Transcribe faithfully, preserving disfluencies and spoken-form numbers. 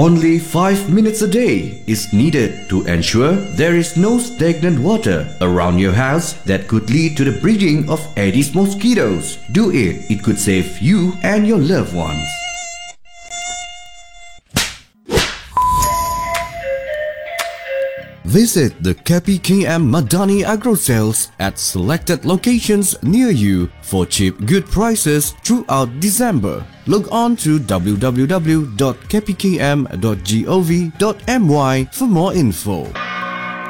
Only five minutes a day is needed to ensure there is no stagnant water around your house that could lead to the breeding of Aedes mosquitoes. Do it, it could save you and your loved ones. Visit the K P K M Madani Agro Sales at selected locations near you for cheap good prices throughout December. Log on to w w w dot k p k m dot gov dot m y for more info.